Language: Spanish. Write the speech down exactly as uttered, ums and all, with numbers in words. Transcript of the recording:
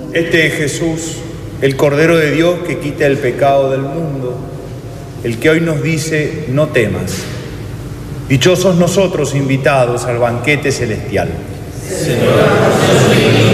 Este es Jesús, el Cordero de Dios que quita el pecado del mundo, el que hoy nos dice: no temas. Dichosos nosotros invitados al banquete celestial. Señor, yo soy